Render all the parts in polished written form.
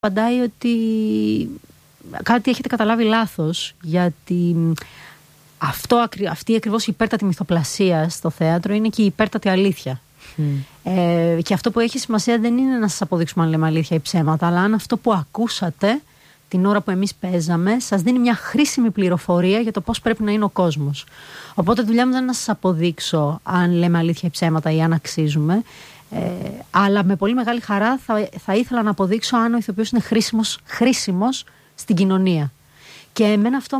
απαντάει ότι κάτι έχετε καταλάβει λάθος, γιατί αυτή ακριβώς η υπέρτατη μυθοπλασία στο θέατρο είναι και η υπέρτατη αλήθεια. Και αυτό που έχει σημασία δεν είναι να σας αποδείξουμε αν λέμε αλήθεια ή ψέματα, αλλά αν αυτό που ακούσατε την ώρα που εμείς παίζαμε σας δίνει μια χρήσιμη πληροφορία για το πώς πρέπει να είναι ο κόσμος. Οπότε δουλειά μου δεν είναι να σας αποδείξω αν λέμε αλήθεια ή ψέματα ή αν αξίζουμε, αλλά με πολύ μεγάλη χαρά θα ήθελα να αποδείξω αν ο ηθοποιός είναι χρήσιμος στην κοινωνία. Και εμένα αυτό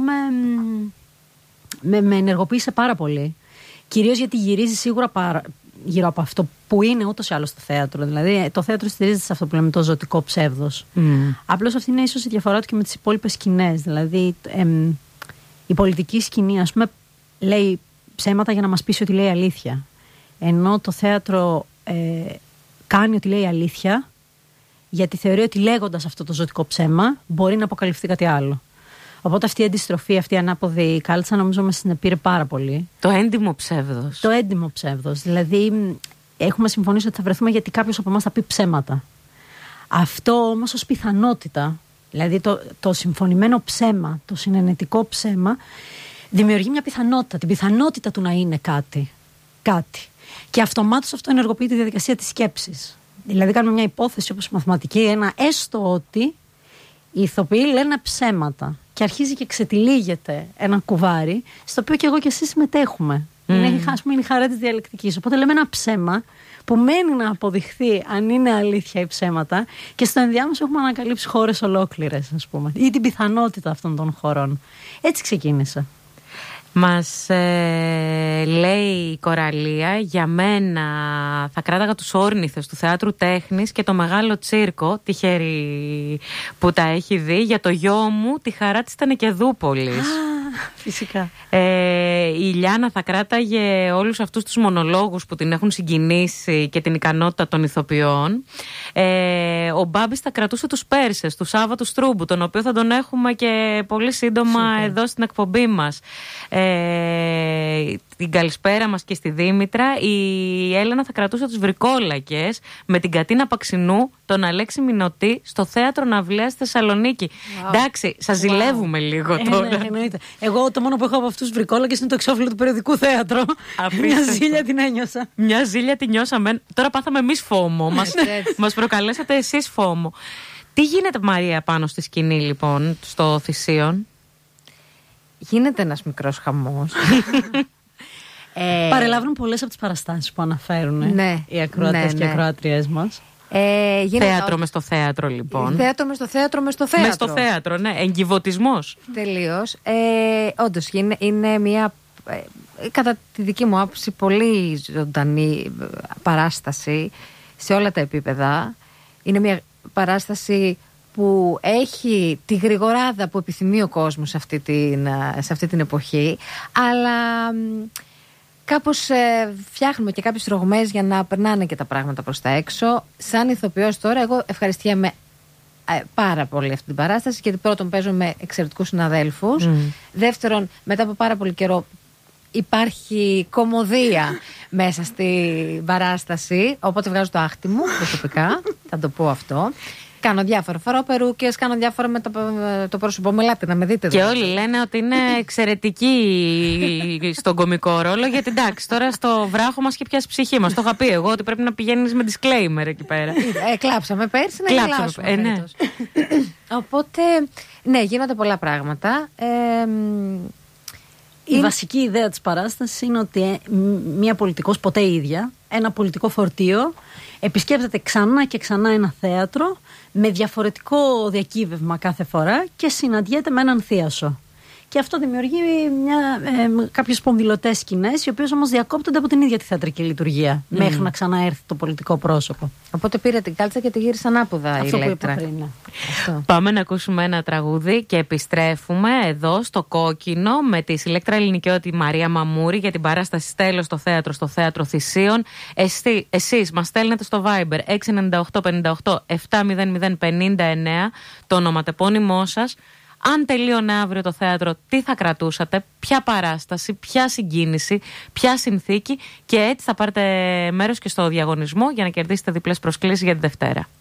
με ενεργοποίησε πάρα πολύ. Κυρίως γιατί γυρίζει σίγουρα γύρω από αυτό που είναι ούτως ή άλλως το θέατρο. Δηλαδή, το θέατρο στηρίζεται σε αυτό που λέμε το ζωτικό ψεύδος. Απλώς αυτή είναι ίσως η διαφορά του και με τις υπόλοιπες σκηνές. Δηλαδή, η πολιτική σκηνή, ας πούμε, λέει ψέματα για να μας πείσει ότι λέει αλήθεια. Ενώ το θέατρο κάνει ότι λέει αλήθεια, γιατί θεωρεί ότι λέγοντας αυτό το ζωτικό ψέμα μπορεί να αποκαλυφθεί κάτι άλλο. Οπότε αυτή η αντιστροφή, αυτή η ανάποδη κάλτσα, νομίζω με συνεπήρε πάρα πολύ. Το έντιμο ψεύδος. Το έντιμο ψεύδος. Δηλαδή, έχουμε συμφωνήσει ότι θα βρεθούμε γιατί κάποιος από εμάς θα πει ψέματα. Αυτό όμως ως πιθανότητα, δηλαδή το συμφωνημένο ψέμα, το συνενετικό ψέμα, δημιουργεί μια πιθανότητα, την πιθανότητα του να είναι κάτι. Και αυτομάτως αυτό ενεργοποιεί τη διαδικασία της σκέψης. Δηλαδή, κάνουμε μια υπόθεση όπως η μαθηματική, ένα έστω ότι οι ηθοποιοί λένε ψέματα. Και αρχίζει και ξετυλίγεται ένα κουβάρι, στο οποίο και εγώ και εσείς συμμετέχουμε. Είναι η χαρά της διαλεκτικής. Οπότε λέμε ένα ψέμα που μένει να αποδειχθεί αν είναι αλήθεια ή ψέματα, και στο ενδιάμεσο έχουμε ανακαλύψει χώρες ολόκληρες, ας πούμε, ή την πιθανότητα αυτών των χωρών. Έτσι ξεκίνησε. Μας λέει η Κοραλία, για μένα θα κράταγα τους όρνηθες του Θεάτρου Τέχνης και το Μεγάλο Τσίρκο, τυχερή που τα έχει δει. Για το γιο μου τη χαρά της Τενεκεδούπολης. Φυσικά. Η Ιλιάνα θα κράταγε όλους αυτούς τους μονολόγους που την έχουν συγκινήσει και την ικανότητα των ηθοποιών. Ο Μπάμπης θα κρατούσε τους Πέρσες του Σάββατου Στρούμπου, τον οποίο θα τον έχουμε και πολύ σύντομα εδώ στην εκπομπή μας. Την καλησπέρα μας και στη Δήμητρα. Η Έλενα θα κρατούσε τους Βρικόλακες με την Κατίνα Παξινού, τον Αλέξη Μινωτή στο Θέατρο Ναυλαίας στη Θεσσαλονίκη. Εντάξει, σας ζηλεύουμε λίγο τώρα. Ναι. Εγώ το μόνο που έχω από αυτούς τους Βρικόλακες είναι το εξώφυλλο του περιοδικού θέατρο. Μια ζήλια την ένιωσα. Μια ζήλια την νιώσαμε. Τώρα πάθαμε εμείς φόμο. Μας προκαλέσατε εσείς φόμο. Τι γίνεται, Μαρία, πάνω στη σκηνή, λοιπόν, στο Θησίον? Γίνεται ένας μικρός χαμός. Παρελάβουν πολλές από τις παραστάσεις που αναφέρουν οι ακροατές και οι ακροάτριές μας. Θέατρο μες στο θέατρο, λοιπόν. Θέατρο μες στο θέατρο, μες στο θέατρο. Μες στο θέατρο, ναι. Εγκιβωτισμός. Τελείως. Όντως, είναι μια, κατά τη δική μου άποψη, πολύ ζωντανή παράσταση σε όλα τα επίπεδα. Είναι μια παράσταση που έχει τη γρηγοράδα που επιθυμεί ο κόσμος σε αυτή την εποχή, αλλά κάπως φτιάχνουμε και κάποιες τρογμές για να περνάνε και τα πράγματα προς τα έξω. Σαν ηθοποιός τώρα, εγώ ευχαριστιέμαι πάρα πολύ αυτή την παράσταση, γιατί πρώτον παίζω με εξαιρετικούς συναδέλφους. Δεύτερον, μετά από πάρα πολύ καιρό υπάρχει κωμωδία μέσα στην παράσταση, οπότε βγάζω το άχτι μου προσωπικά, θα το πω αυτό. Κάνω διάφορα, φοράω περούκες, κάνω διάφορα με το πρόσωπό μου. Ελάτε να με δείτε. Και όλοι λένε ότι είναι εξαιρετική στον κωμικό ρόλο, γιατί εντάξει, τώρα στο βράχο μας και πιάσει ψυχή μας. Το είχα πει εγώ ότι πρέπει να πηγαίνεις με disclaimer εκεί πέρα. Κλάψαμε πέρσι, να κλάψουμε. Ναι. Οπότε, ναι, γίνονται πολλά πράγματα. Η βασική ιδέα της παράστασης είναι ότι μία πολιτικός, ποτέ ίδια, ένα πολιτικό φορτίο, επισκέπτεται ξανά και ξανά ένα θέατρο με διαφορετικό διακύβευμα κάθε φορά και συναντιέται με έναν θίασο. Και αυτό δημιουργεί κάποιες σπονδυλωτές σκηνές, οι οποίες όμως διακόπτονται από την ίδια τη θεατρική λειτουργία μέχρι να ξαναέρθει το πολιτικό πρόσωπο. Οπότε πήρε την κάλτσα και τη γύρισε ανάποδα η Ηλέκτρα. Πάμε να ακούσουμε ένα τραγούδι και επιστρέφουμε εδώ στο Κόκκινο με τη Ηλέκτρα Ελληνικιώτη Μαρία Μαμούρη για την παράσταση Στέλος στο θέατρο Θησίων. Εσείς μας στέλνετε στο Viber 698-58-70059 το ονοματεπώνυμό σας. Αν τελείωνε αύριο το θέατρο, τι θα κρατούσατε, ποια παράσταση, ποια συγκίνηση, ποια συνθήκη, και έτσι θα πάρετε μέρος και στο διαγωνισμό για να κερδίσετε διπλές προσκλήσεις για τη Δευτέρα.